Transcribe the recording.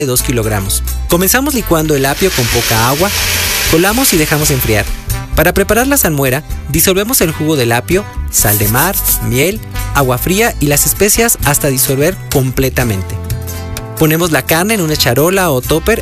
de 2 kilogramos. Comenzamos licuando el apio con poca agua, colamos y dejamos enfriar. Para preparar la salmuera, disolvemos el jugo del apio, sal de mar, miel, agua fría y las especias hasta disolver completamente. Ponemos la carne en una charola o topper